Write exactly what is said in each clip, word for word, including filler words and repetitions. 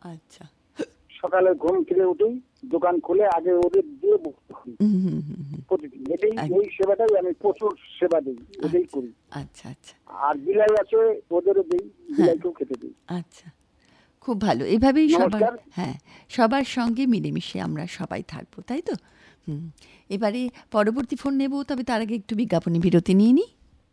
আচ্ছা, সকালে ঘুম থেকে উঠেই দোকান খুলে আগে ওদের দিয়ে প্রতিদিন এটাই এই সেবাটাই আমি প্রচুর সেবা দিই, এটাই করি। আচ্ছা আচ্ছা। আর বিলাই আছে ওদেরও দিই, বিলাইকেও খেতে দিই। আচ্ছা, খুব ভালো। এভাবেই সবার, হ্যাঁ, সবার সঙ্গে মিলেমিশে আমরা সবাই থাকবো, তাই তো? হুম, এবারে পরবর্তী ফোন নেব, তবে তার আগে একটু বিজ্ঞাপনী বিরতি নিয়ে নিই।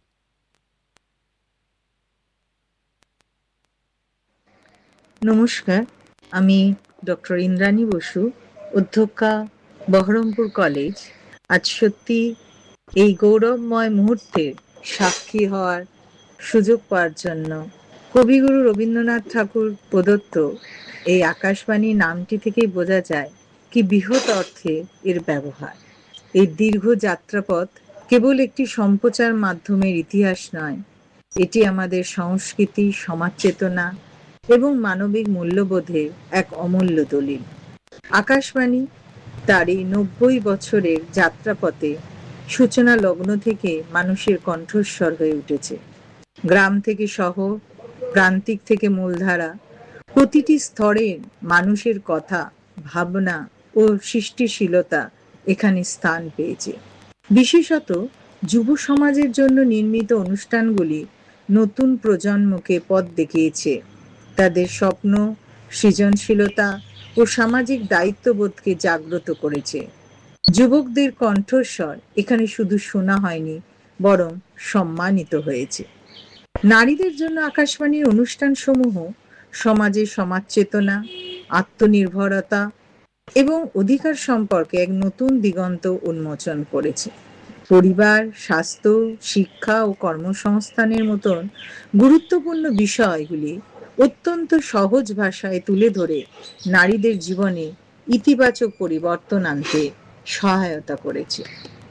নমস্কার, আমি ডক্টর ইন্দ্রাণী বসু, অধ্যক্ষা, বহরমপুর কলেজ। আজ সত্যি এই গৌরবময় মুহূর্তের সাক্ষী হওয়ার সুযোগ পাওয়ার জন্য কবিগুরু রবীন্দ্রনাথ ঠাকুর প্রদত্ত এই আকাশবাণী নামটি থেকেই বোঝা যায় কি বৃহৎ অর্থে এর ব্যবহার। এই দীর্ঘ যাত্রাপথ কেবল একটি সম্প্রচার মাধ্যমের ইতিহাস নয়, এটি আমাদের সংস্কৃতি, সমাজ চেতনা এবং মানবিক মূল্যবোধের এক অমূল্য দলিল। আকাশবাণী তার এই নব্বই বছরের যাত্রাপথে সূচনা লগ্ন থেকে মানুষের কণ্ঠস্বর হয়ে উঠেছে। গ্রাম থেকে শহর, প্রান্তিক থেকে মূলধারা, প্রতিটি স্তরের মানুষের কথা, ভাবনা ও সৃষ্টিশীলতা এখানে স্থান পেয়েছে। বিশেষত যুব সমাজের জন্য নির্মিত অনুষ্ঠানগুলি নতুন প্রজন্মকে পথ দেখিয়েছে, তাদের স্বপ্ন, সৃজনশীলতা ও সামাজিক দায়িত্ববোধকে জাগ্রত করেছে। যুবকদের কণ্ঠস্বর এখানে শুধু শোনা হয়নি, বরং সম্মানিত হয়েছে। নারীদের জন্য আকাশবাণীর অনুষ্ঠানসমূহ সমাজের সমাজ চেতনা, আত্মনির্ভরতা এবং অধিকার সম্পর্কে এক নতুন দিগন্ত উন্মোচন করেছে। পরিবার, স্বাস্থ্য, শিক্ষা ও কর্মসংস্থানের মতন গুরুত্বপূর্ণ বিষয়গুলি অত্যন্ত সহজ ভাষায় তুলে ধরে নারীদের জীবনে ইতিবাচক পরিবর্তন আনতে সহায়তা করেছে।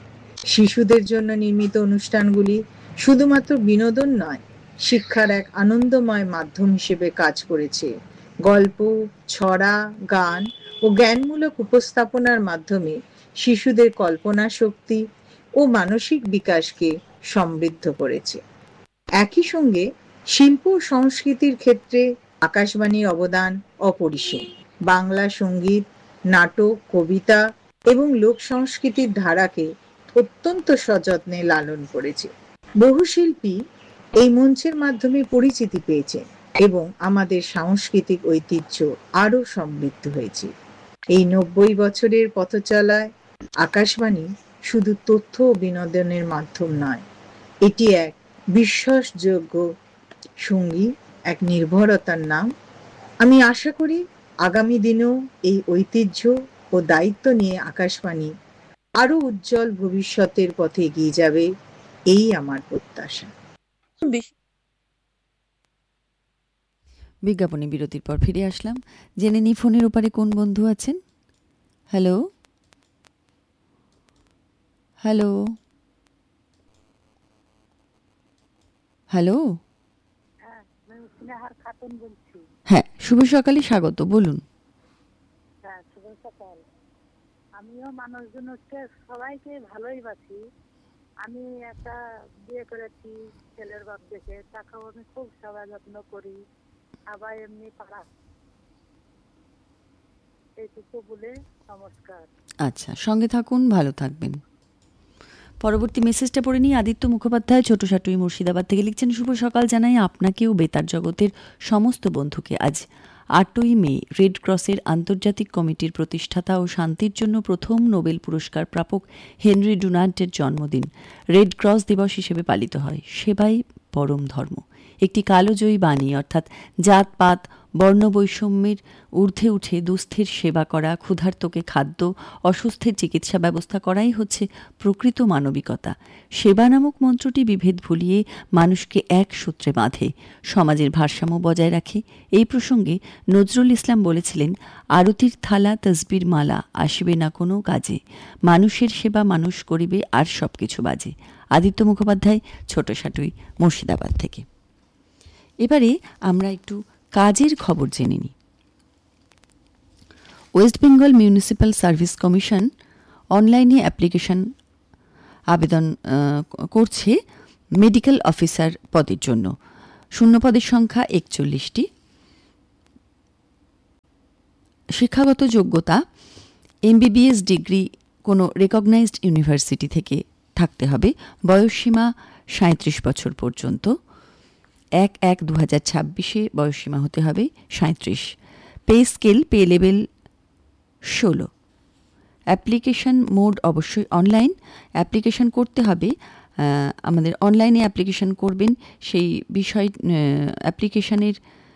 শিশুদের জন্য নির্মিত অনুষ্ঠানগুলি শুধুমাত্র বিনোদন নয়, শিক্ষার এক আনন্দময় মাধ্যম হিসেবে কাজ করেছে। গল্প, ছড়া, গান ও জ্ঞানমূলক উপস্থাপনার মাধ্যমে শিশুদের কল্পনা শক্তি ও মানসিক বিকাশকে সমৃদ্ধ করেছে। একই সঙ্গে শিল্প ও সংস্কৃতির ক্ষেত্রে আকাশবাণীর অবদান অপরিসীম। বাংলা সঙ্গীত, নাটক, কবিতা এবং লোক সংস্কৃতির ধারাকে অত্যন্ত সযত্নে লালন করেছে। বহু শিল্পী এই মঞ্চের মাধ্যমে পরিচিতি পেয়েছে এবং আমাদের সাংস্কৃতিক ঐতিহ্য আরো সমৃদ্ধ হয়েছে। এই নব্বই বছরের পথচলায় আকাশবাণী শুধু তথ্য ও বিনোদনের মাধ্যম নয়, এটি এক বিশ্বাসযোগ্য সঙ্গী, এক নির্ভরতার নাম। আমি আশা করি আগামী দিনেও এই ঐতিহ্য ও দায়িত্ব নিয়ে আকাশবাণী আরো উজ্জ্বল ভবিষ্যতের পথে এগিয়ে যাবে, এই আমার প্রত্যাশা। বিজ্ঞাপনী বিরতির পর ফিরে আসলাম। জেনে নি ফোনের ওপারে কোন বন্ধু আছেন। হ্যালো হ্যালো হ্যালো হ্যাঁ, শুভ সকালে স্বাগত, বলুন। হ্যাঁ, শুভ সকাল। আমিও মানুষজন হচ্ছে সবাইকে ভালোই বাসি। আমি একটা বিয়ে করেছি ছেলের বাপ দেখে, তাকেও আমি খুব সেবা যত্ন করি। আবার এমনি পাড়া, এইটুকু বলে নমস্কার। আচ্ছা, সঙ্গে থাকুন, ভালো থাকবেন। পরবর্তী মেসেজটা পড়ে নিই। আদিত্য মুখোপাধ্যায় ছোট সাটুই মুর্শিদাবাদ থেকে লিখছেন, শুভ সকাল জানাই আপনাকেও বেতার জগতের সমস্ত বন্ধুকে। আজ আটই মে রেড ক্রসের আন্তর্জাতিক কমিটির প্রতিষ্ঠাতা ও শান্তির জন্য প্রথম নোবেল পুরস্কার প্রাপক হেনরি ডুনান্টের জন্মদিন। রেড ক্রস দিবস হিসেবে পালিত হয়। সেবাই পরম ধর্ম, একটি কালোজয়ী বাণী, অর্থাৎ জাতপাত বর্ণবৈষম্যের ঊর্ধ্বে উঠে দুস্থের সেবা করা, ক্ষুধার্তকে খাদ্য, অসুস্থের চিকিৎসা ব্যবস্থা করাই হচ্ছে প্রকৃত মানবিকতা। সেবা নামক মন্ত্রটি বিভেদ ভুলিয়ে মানুষকে এক সূত্রে বাঁধে, সমাজের ভারসাম্য বজায় রাখে। এই প্রসঙ্গে নজরুল ইসলাম বলেছিলেন, আরতির থালা তসবির মালা আসিবে না কোনো কাজে, মানুষের সেবা মানুষ করিবে আর সব কিছু বাজে। আদিত্য মুখোপাধ্যায়, ছোট সাটুই মুর্শিদাবাদ থেকে। এবারে আমরা একটু কাজের খবর জেনে নিই। West Bengal municipal service commission অনলাইনে অ্যাপ্লিকেশন আবেদন করছে মেডিকেল অফিসার পদের জন্য। শূন্য পদের সংখ্যা একচল্লিশটি। শিক্ষাগত যোগ্যতা এমবিবিএস ডিগ্রি কোনো রেকগনাইজড ইউনিভার্সিটি থেকে থাকতে হবে। বয়সসীমা সাঁত্রিশ বছর পর্যন্ত। এক এক দু হাজার ছাব্বিশে বয়সসীমা হতে হবে সাঁত্রিশ। পে স্কেল পে লেভেল ষোলো। অ্যাপ্লিকেশন মোড অবশ্যই অনলাইন। অ্যাপ্লিকেশন করতে হবে, আমাদের অনলাইনে অ্যাপ্লিকেশন করবেন। সেই বিষয় অ্যাপ্লিকেশনের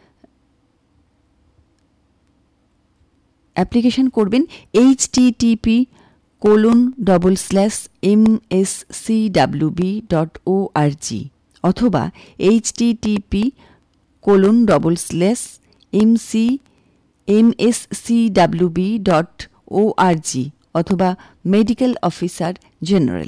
অ্যাপ্লিকেশন করবেন H T T P colon double slash M S C W B dot ও আর জি অথবা H T T P colon double slash M C M S C W B dot ও আর জি অথবা medical officer general.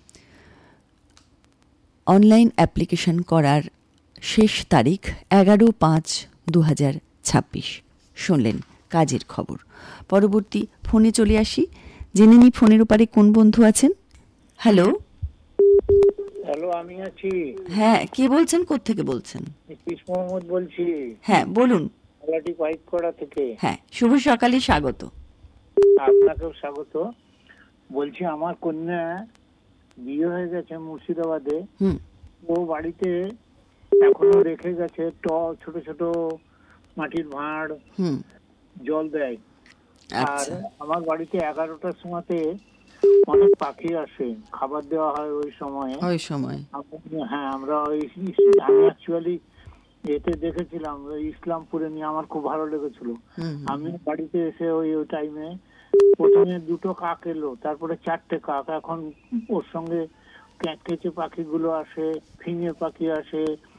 Online application করার শেষ তারিখ এগারো পাঁচ দু হাজার ছাব্বিশ। শুনলেন কাজের খবর। পরবর্তী ফোনে চলে আসি, জেনে নি ফোনের ওপারে কোন বন্ধু আছেন। হ্যালো। হ্যালো, আমি আছি। হ্যাঁ, কে বলছেন, কোত্থেকে বলছেন? নিতীশ মোহাম্মদ বলছি। হ্যাঁ বলুন। আলাটি পাইক করা থেকে। হ্যাঁ, শুভ সকালে স্বাগত। আপনাকেও স্বাগত। বলছি আমার কন্যা বিয়ে হয়ে গেছে মুর্শিদাবাদে। হুম। ও বাড়িতে এখনো রেখে গেছে টব, ছোট ছোট মাটির ভাঁড়, হুম, জল দেয়। আর আচ্ছা। আমার বাড়িতে এগারোটার সময়তে অনেক পাখি আসে, খাবার দেওয়া হয় ওই সময়ে। ওই সময় হ্যাঁ, আমরা ওই আমি অ্যাকচুয়ালি এতে দেখেছিলাম ইসলামপুরে, নিয়ে আমার খুব ভালো লেগেছিল। আমি বাড়িতে এসে ওই ওই টাইমে প্রথমে দুটো কাক এলো, তারপরে চারটে কাক, এখন ওর সঙ্গে ক্যাঁচকেচে পাখিগুলো আসে, ফিঙে পাখি আসে,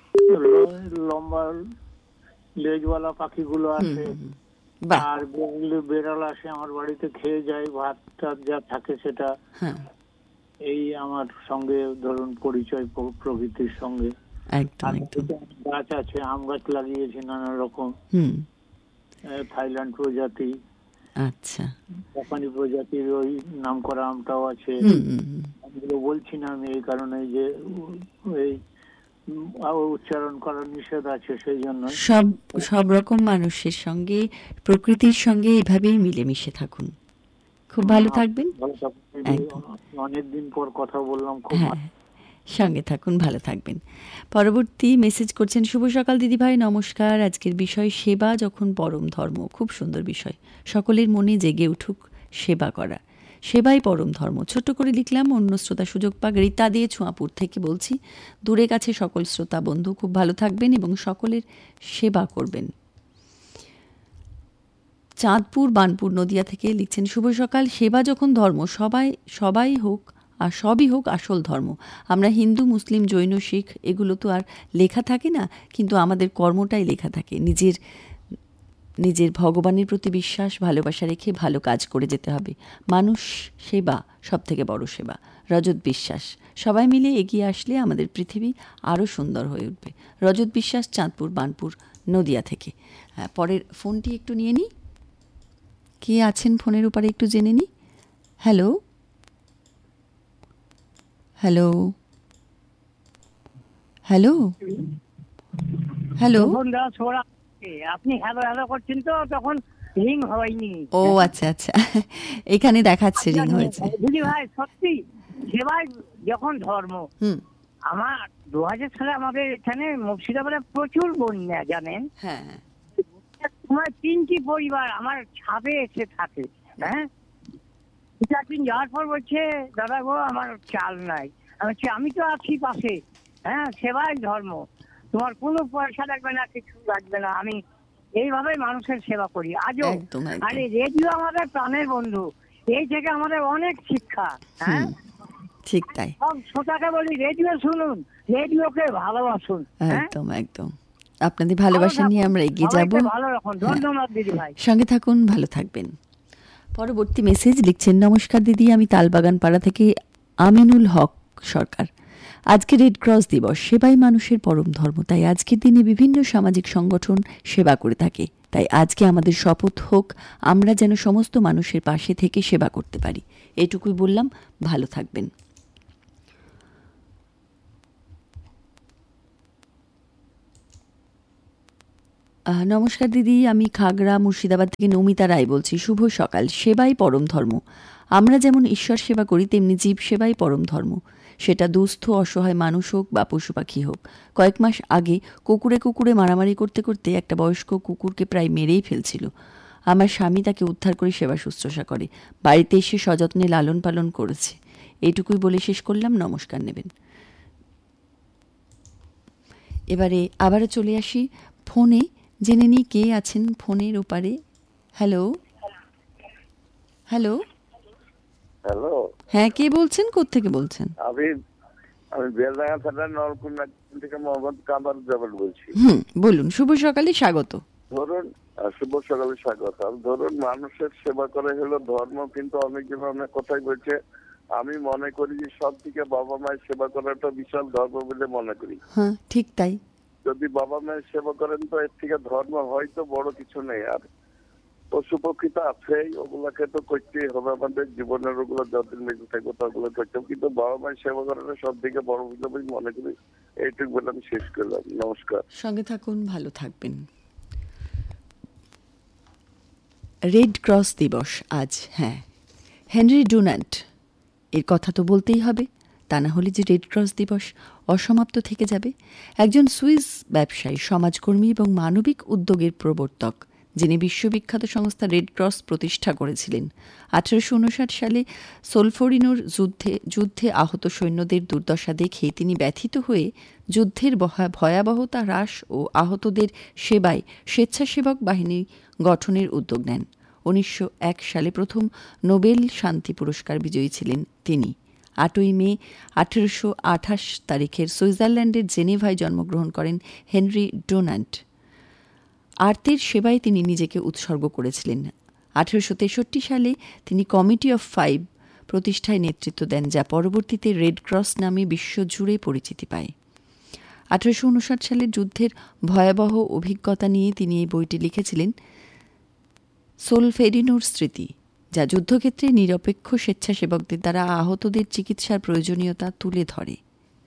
লম্বা লেজওয়ালা পাখিগুলো আসে, আর বেড়াল আসে আমার বাড়িতে, খেয়ে যায় ভাত টাত যা থাকে সেটা। এই আমার সঙ্গে ধরুন পরিচয় প্রকৃতির সঙ্গে। গাছ আছে, আম গাছ লাগিয়েছি নানা রকম, থাইল্যান্ড প্রজাতি, আচ্ছা, জাপানি প্রজাতির ওই নাম করা আমটাও আছে। আমগুলো বলছি না আমি এই কারণে যে এই উচ্চারণ করার নিষেধ আছে, সেই জন্য। সব সব রকম মানুষের সঙ্গে, প্রকৃতির সঙ্গে এভাবেই মিলেমিশে থাকুন, খুব ভালো থাকবেন। অনেকদিন পর কথা বললাম, খুব সঙ্গে থাকুন, ভালো থাকবেন। পরবর্তী মেসেজ করছেন, শুভ সকাল দিদি ভাই, নমস্কার। আজকের বিষয় সেবা যখন পরম ধর্ম। খুব সুন্দর বিষয়, সকলের মনে জেগে উঠুক সেবা করা, সেবাই পরম ধর্ম। ছোট করে লিখলাম, অন্য শ্রোতা সুযোগ পাক। রীতা দিয়ে ছোঁয়াপুর থেকে বলছি। দূরে কাছে সকল শ্রোতা বন্ধু খুব ভালো থাকবেন এবং সকলের সেবা করবেন। চাঁদপুর বানপুর নদিয়া থেকে লিখছেন, শুভ সকাল। সেবা যখন ধর্ম, সবাই সবাই হোক আর সবই হোক আসল ধর্ম। আমরা হিন্দু, মুসলিম, জৈন, শিখ এগুলো তো আর লেখা থাকে না, কিন্তু আমাদের কর্মটাই লেখা থাকে। নিজের নিজের ভগবানের প্রতি বিশ্বাস, ভালোবাসা রেখে ভালো কাজ করে যেতে হবে। মানুষ সেবা সব থেকে বড় সেবা। রজত বিশ্বাস। সবাই মিলে এগিয়ে আসলে আমাদের পৃথিবী আরও সুন্দর হয়ে উঠবে। রজত বিশ্বাস, চাঁদপুর বানপুর নদিয়া থেকে। হ্যাঁ, পরের ফোনটি একটু নিয়ে নিই। কে আছেন ফোনের উপরে একটু জেনে নিই। হ্যালো হ্যালো হ্যালো হ্যালো আপনি হ্যালো হ্যালো করছেন তো, তখন রিং হয়নি। ও আচ্ছা আচ্ছা, এখানে দেখাচ্ছে রিং হয়েছে। দিদি ভাই, সত্যি সেবাই যখন ধর্ম। হুম। আমার দু হাজার সালে আমাদের এখানে মুর্শিদাবাদে প্রচুর বন্যা, জানেন। হ্যাঁ, তোমার তিনটি পরিবার আমার ছাদে এসে থাকে। হ্যাঁ, চারদিন যাওয়ার পর বলছে, দাদা গো আমার চাল নাই। আমি বলছি, আমি তো আছি পাশে। হ্যাঁ, সেবাই ধর্ম, তোমার কোনো পয়সা লাগবে না, কিছু লাগবে না। আমি এইভাবে মানুষের সেবা করি আজও। আরে রেডিও আমাদের প্রাণের বন্ধু, এই থেকে আমাদের অনেক শিক্ষা। হ্যাঁ, ঠিক তাই। সব শ্রোতাকে বলি, রেডিও শুনুন, রেডিওকে ভালোবাসুন। একদম একদম, আপনাদের ভালোবাসা নিয়ে আমরা এগিয়ে যাব। ভালো রাখুন, ধন্যবাদ দিদি ভাই। সঙ্গে থাকুন, ভালো থাকবেন। পরবর্তী মেসেজ লিখছেন, নমস্কার দিদি, আমি তালবাগান পাড়া থেকে আমিনুল হক সরকার। আজকে রেড ক্রস দিবস। সেবাই মানুষের পরম ধর্ম, তাই আজকের দিনে বিভিন্ন সামাজিক সংগঠন সেবা করে থাকে। তাই আজকে আমাদের শপথ হোক, আমরা যেন সমস্ত মানুষের পাশে থেকে সেবা করতে পারি। এটুকুই বললাম, ভালো থাকবেন। আহ, নমস্কার দিদি, আমি খাগড়া মুর্শিদাবাদ থেকে নমিতা রায় বলছি। শুভ সকাল। সেবাই পরম ধর্ম। আমরা যেমন ঈশ্বর সেবা করি, তেমনি জীব সেবাই পরম ধর্ম। সেটা দুস্থ অসহায় মানুষ হোক বা পশু পাখি হোক। কয়েক মাস আগে কুকুরে কুকুরে মারামারি করতে করতে একটা বয়স্ক কুকুরকে প্রায় মেরেই ফেলছিল। আমার স্বামী তাকে উদ্ধার করে সেবা শুশ্রূষা করে, বাড়িতে এসে সযত্নে লালন পালন করেছে। এইটুকুই বলে শেষ করলাম। নমস্কার নেবেন। এবারে আবারও চলে আসি ফোনে, জেনে নিই কে আছেন ফোনের ওপারে। হ্যালো হ্যালো হ্যালো, হ্যাঁ, কে বলছেন, কোত্থেকে বলছেন? আমি আমি বেলডাঙ্গা থানার নলকুন্ডা থেকে মোহাম্মদ কামাল জাবেদ বলছি। হুম, বলুন। শুভ সকালে স্বাগত। ধরুন, আহ, শুভ সকালে স্বাগত। ধরুন, মানুষের সেবা করে হলো ধর্ম, কিন্তু অনেকজন অনেক কথাই বলছে। আমি মনে করি যে সব থেকে বাবা মায়ের সেবা করাটা বিশাল ধর্ম বলে মনে করি। হ্যাঁ, ঠিক তাই। যদি বাবা মায়ের সেবা করেন তো এর থেকে ধর্ম হয়তো বড় কিছু নেই। আর পশু পক্ষী তো আছেই, ওগুলাকে তো করতেই হবে। আমাদের জীবনের ওগুলো যতদিন বেঁচে থাকবো তগুলো করতে হবে, কিন্তু বাবা মায়ের সেবা করাটা সব থেকে বড় বলে আমি মনে করি। এইটুকু বলে আমি শেষ করলাম। নমস্কার। সঙ্গে থাকুন, ভালো থাকবেন। রেড ক্রস দিবস আজ। হ্যাঁ, হেনরি ডুনান্ট এর কথা তো বলতেই হবে, তা না হলে যে রেড ক্রস দিবস অসমাপ্ত থেকে যাবে। একজন সুইস ব্যবসায়ী, সমাজকর্মী এবং মানবিক উদ্যোগের প্রবর্তক, যিনি বিশ্ববিখ্যাত সংস্থা রেড ক্রস প্রতিষ্ঠা করেছিলেন। আঠারোশো উনষাট সালে সোলফোরিনোর যুদ্ধে যুদ্ধে আহত সৈন্যদের দুর্দশা দেখে তিনি ব্যথিত হয়ে যুদ্ধের ভয়াবহতা হ্রাস ও আহতদের সেবায় স্বেচ্ছাসেবক বাহিনী গঠনের উদ্যোগ নেন। উনিশশো এক সালে প্রথম নোবেল শান্তি পুরস্কার বিজয়ী ছিলেন তিনি। আটই মে আঠেরোশো আঠাশ তারিখের সুইজারল্যান্ডের জেনেভায় জন্মগ্রহণ করেন হেনরি ডুনান্ট। আর্তের সেবায় তিনি নিজেকে উৎসর্গ করেছিলেন। আঠেরোশো তেষট্টি সালে তিনি কমিটি অফ ফাইভ প্রতিষ্ঠায় নেতৃত্ব দেন, যা পরবর্তীতে রেড ক্রস নামে বিশ্বজুড়ে পরিচিতি পায়। আঠেরোশো উনষাট সালের যুদ্ধের ভয়াবহ অভিজ্ঞতা নিয়ে তিনি এই বইটি লিখেছিলেন, সোলফেরিনোর স্মৃতি, যা যুদ্ধক্ষেত্রে নিরপেক্ষ স্বেচ্ছাসেবকদের দ্বারা আহতদের চিকিৎসার প্রয়োজনীয়তা তুলে ধরে।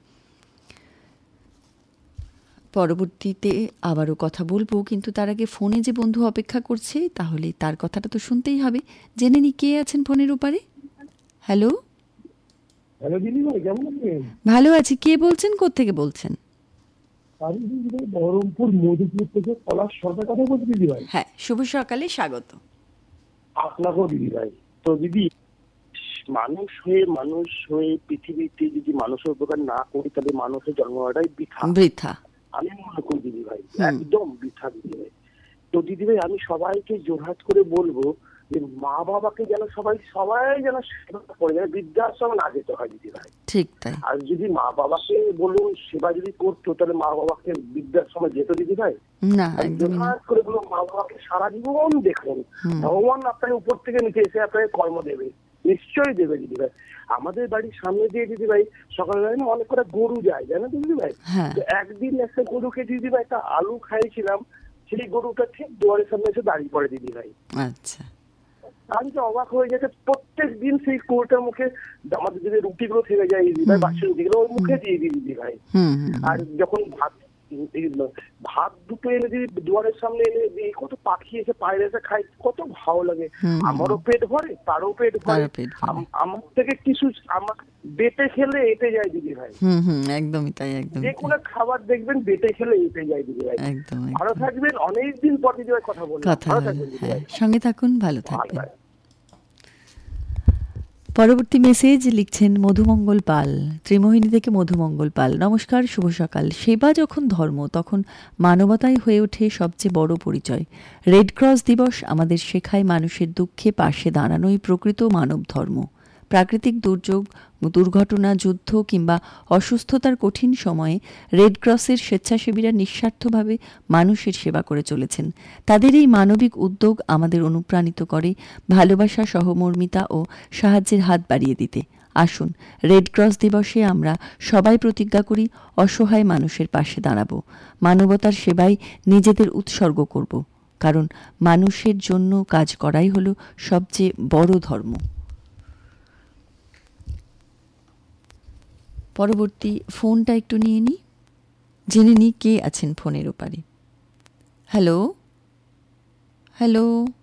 পরবর্তীতে আবারও কথা বলবো, কিন্তু তার আগে ফোনে যে বন্ধু অপেক্ষা করছে, তাহলে তার কথাটা তো শুনতেই হবে। জেনে নি কে আছেন ফোনের ওপারে। হ্যালো হ্যালো দিদি ভাই, কেমন আছেন? ভালো আছি। কে বলছেন, কোত্থেকে বলছেন? আমি দিদি ভাই বহরমপুর মধুপুর থেকে পলাশ সরকার কথা বলছি দিদি ভাই। হ্যাঁ, শুভ সকালে স্বাগত। আপনাকেও দিদি ভাই। তো দিদি, মানুষ হয়ে মানুষ হয়ে পৃথিবীতে যদি মানুষের উপকার না করি তাহলে মানুষের জন্ম হওয়াটাই বৃথা বৃথা আমি মনে করি দিদি ভাই, একদম বৃথা দিদি ভাই। তো দিদি ভাই, আমি সবাইকে জোরহাট করে বলবো যে মা বাবাকে যেন সবাই সবাই যেন সেবা করে, যেন বৃদ্ধাশ্রমে না যেতে হয় দিদি ভাই। ঠিক তাই। আর যদি মা বাবাকে বলুন সেবা যদি করতো, তাহলে মা বাবাকে বৃদ্ধাশ্রমে যেত দিদি ভাই না, একদমই না। করে বলুন মা বাবাকে সারা জীবন দেখুন, ভগবান আপনাকে উপর থেকে নিচে এসে আপনাকে কর্ম দেবে, নিশ্চয়ই দেবে দিদি ভাই। আমাদের বাড়ির সামনে দিয়ে দিদি ভাই সকালবেলা না অনেক করে গরু যায়, জানো দিদি ভাই। তো একদিন একটা গরুকে দিদি ভাই একটা আলু খাইয়েছিলাম, সেই গরুটা ঠিক দুয়ারের সামনে এসে দাঁড়িয়ে পড়ে দিদি ভাই। আচ্ছা, আমি তো অবাক হয়ে গেছে। প্রত্যেক দিন সেই গরুটার মুখে আমাদের দিদি রুটিগুলো থেকে যায় দিদি ভাই, বাসি রুটিগুলো ওর মুখে দিয়ে দিই দিদি ভাই। আর যখন ভাত ভাত দুটো এনে দিদি দুয়ারের সামনে এনে দিই, কত পাখি এসে পায়রা এসে খাই, কত ভালো লাগে। আমারও পেট ভরে, তারও পেট ভরে। আমার থেকে কিছু আমার বেটে খেলে এটে যায় দিদি ভাই। হুম হুম একদমই তাই, একদম। যে কোনো খাবার দেখবেন বেটে খেলে এটে যায় দিদি ভাই। একদম। ভালো থাকবেন, অনেকদিন পর দিদি ভাই কথা বলবো। ভালো থাকবেন দিদি ভাই। সঙ্গে থাকুন, ভালো থাকবেন। পরবর্তী মেসেজ লিখছেন মধুমঙ্গল পাল, ত্রিমোহিনী থেকে মধুমঙ্গল পাল। নমস্কার, শুভ সকাল। সেবা যখন ধর্ম, তখন মানবতাই হয়ে ওঠে সবচেয়ে বড় পরিচয়। রেড ক্রস দিবস আমাদের শেখায় মানুষের দুঃখে পাশে দাঁড়ানোই প্রকৃত মানব ধর্ম। প্রাকৃতিক দুর্যোগ, দুর্ঘটনা, যুদ্ধ কিংবা অসুস্থতার কঠিন সময়ে রেড ক্রসের স্বেচ্ছাসেবীরা নিঃস্বার্থভাবে মানুষের সেবা করে চলেছেন। তাদের এই মানবিক উদ্যোগ আমাদের অনুপ্রাণিত করে ভালোবাসা, সহমর্মিতা ও সাহায্যের হাত বাড়িয়ে দিতে। আসুন, রেড ক্রস দিবসে আমরা সবাই প্রতিজ্ঞা করি অসহায় মানুষের পাশে দাঁড়াবো, মানবতার সেবায় নিজেদের উৎসর্গ করব, কারণ মানুষের জন্য কাজ করাই হলো সবচেয়ে বড় ধর্ম। পরবর্তী ফোনটা একটু নিয়ে নিই, জেনে নিই কে আছেন ফোনের ওপারে। Hello hello